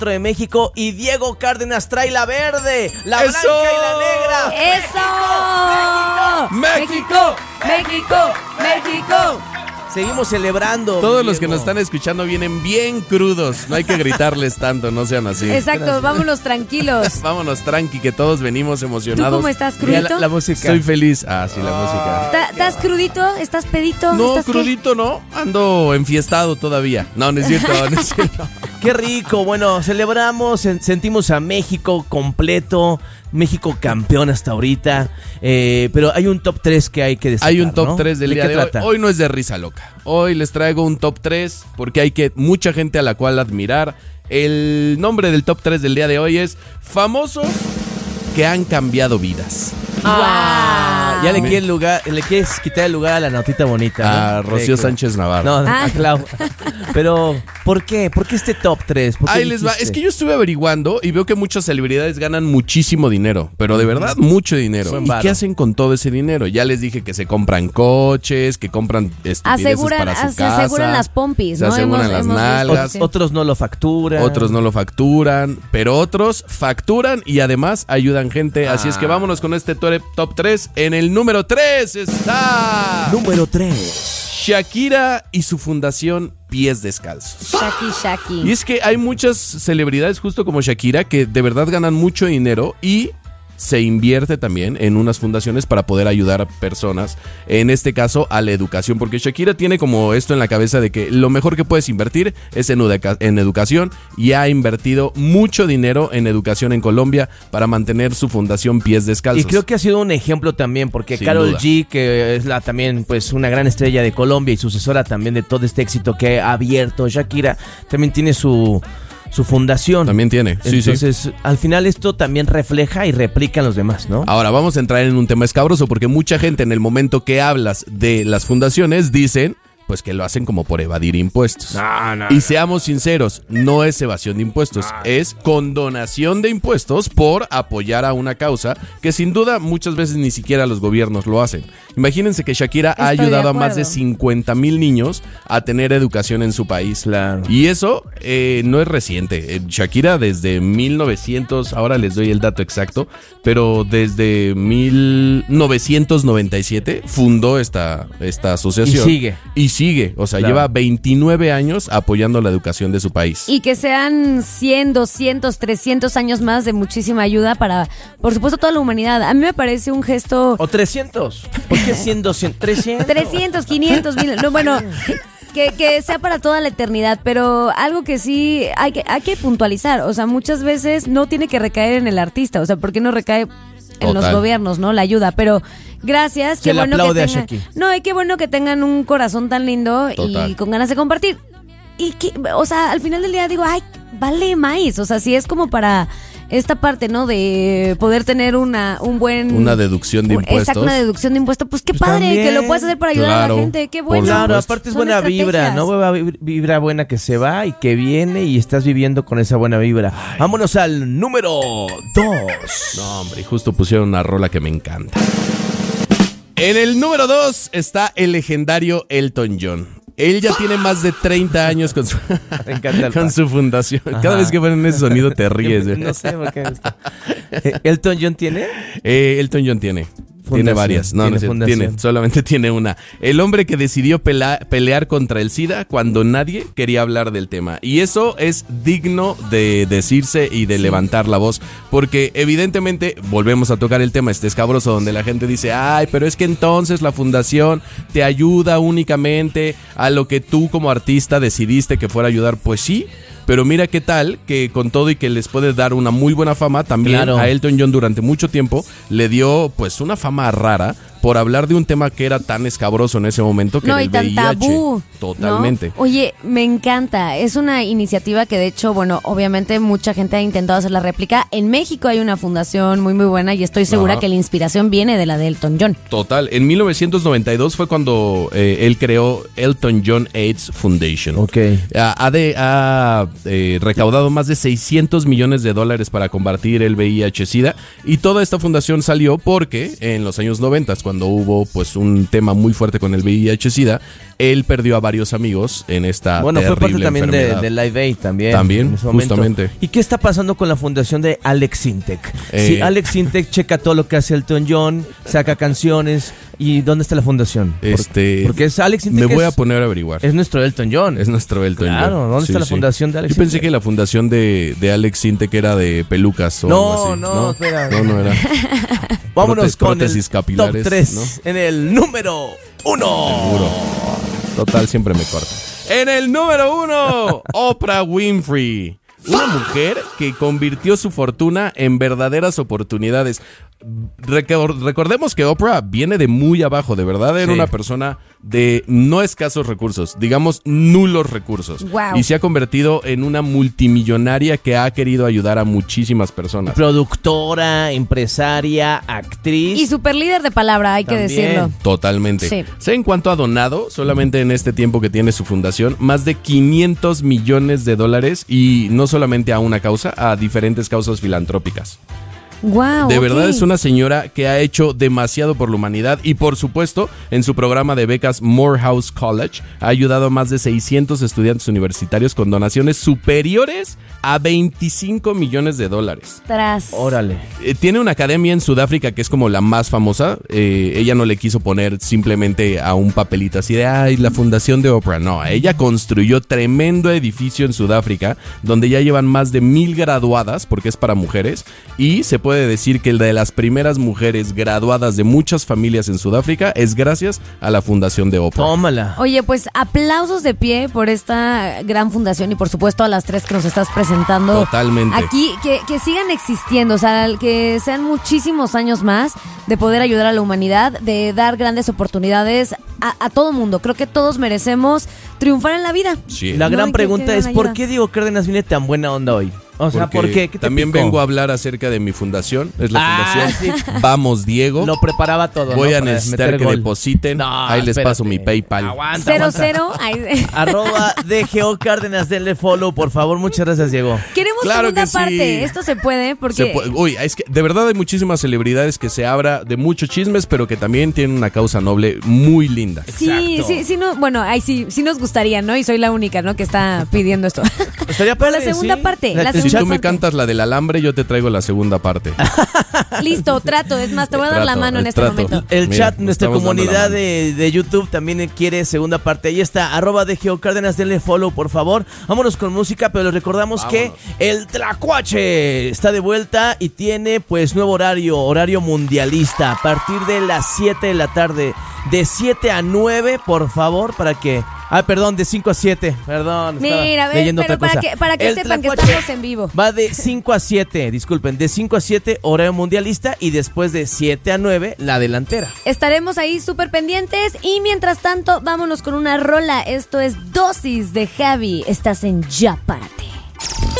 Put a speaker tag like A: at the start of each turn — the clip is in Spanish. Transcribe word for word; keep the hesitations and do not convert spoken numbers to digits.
A: de México y Diego Cárdenas trae la verde, la
B: ¡Eso!
A: blanca y la negra.
C: ¡Eso!
B: ¡México!
C: ¡México! ¡México!
A: Seguimos celebrando.
B: Todos los que
A: Diego.
B: nos están escuchando vienen bien crudos. No hay que gritarles tanto, no sean así.
C: Exacto, vámonos tranquilos.
B: Vámonos tranqui, que todos venimos
C: ¿Tú
B: emocionados.
C: cómo estás,
A: Mira
C: crudito?
A: la, la música.
B: Soy feliz. Ah, sí, la música.
C: ¿Ta- ¿Estás crudito? ¿Estás pedito?
B: No,
C: ¿Estás qué?
B: crudito no. Ando enfiestado todavía. No, no es cierto, no es cierto.
A: Qué rico. Bueno, celebramos, sen- sentimos a México completo. México campeón hasta ahorita. Eh, pero hay un top tres que hay que destacar.
B: Hay un top
A: ¿no?
B: tres del
A: ¿De
B: día
A: qué
B: de hoy.
A: trata?
B: Hoy no es de risa loca. Hoy les traigo un top tres porque hay que mucha gente a la cual admirar. El nombre del top tres del día de hoy es famosos que han cambiado vidas.
A: Ah, ya le quieres, lugar, le quieres quitar el lugar a la notita bonita, ¿no?
B: A Rocío
A: Sí, claro.
B: Sánchez Navarro.
A: No,
C: Ah.
A: a Clau. Pero, ¿por qué? ¿Por qué este top tres?
B: Ahí les va. Es que yo estuve averiguando y veo que muchas celebridades ganan muchísimo dinero, pero de verdad mucho dinero.
A: Buen
B: ¿Y
A: varo.
B: qué hacen con todo ese dinero? Ya les dije que se compran coches, que compran estupideces
C: Aseguran,
B: para su
C: se
B: casa.
C: aseguran las pompis,
B: se
C: ¿no?
B: aseguran
C: Hemos-
B: las
C: hemos visto
B: nalgas.
C: que sí.
A: Otros no lo facturan.
B: Otros no lo facturan, pero otros facturan y además ayudan gente. Así es que vámonos con este to- top tres. En el número tres está
A: Número tres.
B: Shakira y su fundación Pies Descalzos.
C: Shaki, Shaki.
B: Y es que hay muchas celebridades justo como Shakira que de verdad ganan mucho dinero y se invierte también en unas fundaciones para poder ayudar a personas, en este caso a la educación, porque Shakira tiene como esto en la cabeza de que lo mejor que puedes invertir es en, educa- en educación y ha invertido mucho dinero en educación en Colombia para mantener su fundación Pies Descalzos.
A: Y creo que ha sido un ejemplo también, porque
B: Sin
A: Karol
B: duda.
A: G, que es la también pues una gran estrella de Colombia y sucesora también de todo este éxito que ha abierto Shakira, también tiene su, su fundación.
B: También tiene, sí, sí.
A: Entonces, al final esto también refleja y replica en los demás, ¿no?
B: Ahora vamos a entrar en un tema escabroso porque mucha gente en el momento que hablas de las fundaciones dicen pues que lo hacen como por evadir impuestos.
A: No, no,
B: Y seamos sinceros, no es evasión de impuestos, es condonación de impuestos por apoyar a una causa que sin duda muchas veces ni siquiera los gobiernos lo hacen. Imagínense que Shakira ha
C: Estoy de
B: ayudado a más
C: acuerdo.
B: de cincuenta mil niños a tener educación en su país.
A: Claro.
B: Y eso eh, no es reciente. Eh, Shakira desde mil novecientos, ahora les doy el dato exacto, pero desde mil novecientos noventa y siete fundó esta, esta asociación.
A: Y sigue.
B: Y sigue, o sea,
A: Claro.
B: lleva veintinueve años apoyando la educación de su país.
C: Y que sean cien, doscientos, trescientos años más de muchísima ayuda para, por supuesto, toda la humanidad. A mí me parece un gesto...
A: O trescientos. ¿Por qué cien, doscientos, trescientos?
C: trescientos, quinientos, mil... No, bueno, que, que sea para toda la eternidad, pero algo que sí hay que, hay que puntualizar. O sea, muchas veces no tiene que recaer en el artista. O sea, ¿por qué no recae en los
B: Total.
C: gobiernos, no? La ayuda, pero... Gracias,
A: Se
C: qué
A: le
C: bueno que
A: aplaude a
C: tengan,
A: Shaki.
C: no, y qué bueno que tengan un corazón tan lindo
B: Total.
C: y con ganas de compartir. Y que, o sea, al final del día digo, ay, vale maíz, o sea, si es como para esta parte, ¿no? De poder tener una un buen
B: Una deducción de
C: un-
B: impuestos.
C: Exacto, una deducción de impuestos, pues qué
A: Pues
C: padre
A: también.
C: que lo puedas hacer para ayudar a
B: Claro,
C: la gente, qué
B: por
C: bueno.
B: supuesto.
A: Claro, aparte es
C: Son
A: buena vibra,
C: estrategias.
A: ¿no? Buena vib- vibra buena que se va y que viene y estás viviendo con esa buena vibra. Vámonos al número dos.
B: No, hombre, y justo pusieron una rola que me encanta. En el número dos está el legendario Elton John. Él ya tiene más de treinta años con su,
A: Me encanta el
B: con
A: pack.
B: su fundación.
A: Ajá.
B: Cada vez que ponen ese sonido te ríes. ¿eh?
A: No sé por qué. está. Eh, ¿Elton John tiene?
B: Eh, Elton John tiene. Tiene
A: Fundación,
B: varias. No,
A: tiene
B: no es cierto,
A: fundación.
B: tiene. Solamente tiene una. El hombre que decidió pela- pelear contra el SIDA cuando nadie quería hablar del tema. Y eso es digno de decirse y de levantar la voz. Porque evidentemente, volvemos a tocar el tema este escabroso donde la gente dice, ay, pero es que entonces la fundación te ayuda únicamente a lo que tú como artista decidiste que fuera a ayudar. Pues sí. Pero mira qué tal que con todo y que les puede dar una muy buena fama, también
A: Claro.
B: a Elton John durante mucho tiempo le dio pues una fama rara por hablar de un tema que era tan escabroso en ese momento que
C: No,
B: era
C: y
B: el
C: tan
B: V I H.
C: tabú.
B: Totalmente.
C: ¿no? Oye, me encanta. Es una iniciativa que de hecho, bueno, obviamente mucha gente ha intentado hacer la réplica. En México hay una fundación muy muy buena y estoy segura
B: Ajá.
C: que la inspiración viene de la de Elton John.
B: Total. En mil novecientos noventa y dos fue cuando eh, él creó Elton John AIDS Foundation.
A: Ok.
B: Ha, ha de- ha, eh, recaudado más de seiscientos millones de dólares para combatir el V I H-Sida y toda esta fundación salió porque en los años noventa, cuando cuando hubo pues un tema muy fuerte con el V I H-Sida, él perdió a varios amigos en esta
A: Bueno, fue
B: terrible
A: parte también de,
B: enfermedad.
A: de Live Aid también.
B: También,
A: en ese momento.
B: justamente.
A: ¿Y qué está pasando con la fundación de Alex Sintek?
B: Eh,
A: Si Alex Sintek checa todo lo que hace Elton John, saca canciones, ¿y dónde está la fundación? Por-
B: Este,
A: porque es Alex Sintek.
B: Me voy
A: es,
B: a poner a averiguar.
A: es nuestro Elton John.
B: Es nuestro Elton John.
A: Claro, ¿dónde está la fundación de Alex
B: Yo pensé
A: Sintek?
B: que la fundación de, de Alex Sintek era de pelucas o
A: No,
B: algo así.
A: no, espera.
B: No, no era.
A: Vámonos
B: Prótesis-
A: con
B: prótesis
A: el
B: capilares,
A: top tres
B: ¿no?
A: en el número uno.
B: Seguro. Total, siempre me corta. En el número uno, Oprah Winfrey. Una mujer que convirtió su fortuna en verdaderas oportunidades. Recor- recordemos que Oprah viene de muy abajo, de verdad era
A: Sí.
B: una persona de no escasos recursos, digamos nulos recursos.
C: Wow.
B: Y se ha convertido en una multimillonaria que ha querido ayudar a muchísimas personas.
A: Productora, empresaria, actriz.
C: Y super líder de palabra, hay
A: También.
C: que decirlo.
B: Totalmente.
C: Sí.
B: ¿Sabe en cuánto ha donado? Solamente en este tiempo que tiene su fundación, más de quinientos millones de dólares y no solamente a una causa, a diferentes causas filantrópicas.
C: Wow.
B: De
C: ok.
B: verdad es una señora que ha hecho demasiado por la humanidad y por supuesto en su programa de becas Morehouse College ha ayudado a más de seiscientos estudiantes universitarios con donaciones superiores a veinticinco millones de dólares.
C: Tras.
A: Órale.
B: Eh, tiene una academia en Sudáfrica que es como la más famosa. Eh, ella no le quiso poner simplemente a un papelito así de, ay, la fundación de Oprah. No, ella construyó tremendo edificio en Sudáfrica donde ya llevan más de mil graduadas, porque es para mujeres, y se puede decir que la de las primeras mujeres graduadas de muchas familias en Sudáfrica es gracias a la fundación de Oprah.
A: Tómala.
C: Oye, pues aplausos de pie por esta gran fundación y por supuesto a las tres que nos estás presentando.
B: Totalmente.
C: Aquí, que, que sigan existiendo, o sea, que sean muchísimos años más de poder ayudar a la humanidad, de dar grandes oportunidades a, a todo mundo. Creo que todos merecemos triunfar en la vida.
B: Sí.
A: La
C: No,
A: gran
C: y que-
A: pregunta
C: que
A: es,
C: gran
A: ¿por
C: ayuda.
A: qué Diego Cárdenas viene tan buena onda hoy? O sea,
B: Porque
A: ¿por qué? ¿Qué te
B: también
A: picó?
B: vengo a hablar acerca de mi fundación. Es la
A: Ah,
B: fundación
A: sí.
B: Vamos Diego.
A: Lo preparaba todo.
B: Voy
A: ¿no?
B: a
A: Para
B: necesitar
A: meter
B: que
A: gol.
B: depositen.
A: No,
B: Ahí les
A: espérate.
B: paso mi PayPal.
A: Aguanta,
C: Cero,
A: aguanta.
C: cero. Ay,
A: Arroba D G O Cárdenas, denle follow, por favor. Muchas gracias, Diego.
C: Queremos
B: Claro
C: segunda
B: que sí.
C: parte. Esto se puede porque...
B: Se puede- uy, es que de verdad hay muchísimas celebridades que se habla de muchos chismes, pero que también tienen una causa noble muy linda.
C: Sí,
A: Exacto.
C: sí, sí, no, bueno, ahí sí, sí nos gustaría, ¿no? Y soy la única, ¿no? Que está pidiendo esto.
A: Estaría
C: Pero la
A: padre,
C: segunda
A: sí.
C: parte, la
A: el
B: Si
C: segunda
B: tú me
C: parte.
B: cantas la del alambre, yo te traigo la segunda parte.
C: Listo, trato. Es más, te voy a dar la
B: Trato,
C: mano en
B: el
C: este
B: trato.
C: momento.
A: El
B: Mira,
A: chat,
B: nos
A: nuestra
B: estamos dando la
A: comunidad
B: mano.
A: de, de YouTube también quiere segunda parte. Ahí está, arroba de Geo Cárdenas, denle follow, por favor. Vámonos con música, pero les recordamos
B: Vámonos.
A: que el Tlacuache está de vuelta y tiene pues nuevo horario, horario mundialista, a partir de las siete de la tarde. De siete a nueve, por favor, para que... Ah, perdón, de cinco a siete, perdón. estaba
C: Mira, a ver,
A: leyendo
C: pero
A: otra
C: para
A: cosa.
C: que, para que
A: El
C: sepan que
A: Tlacuache
C: estamos en vivo.
A: Va de cinco a siete, disculpen, de cinco a siete, horario mundialista, y después de siete a nueve, la delantera.
C: Estaremos ahí súper pendientes y mientras tanto, vámonos con una rola. Esto es Dosis de Javi. Estás en Ya Párate.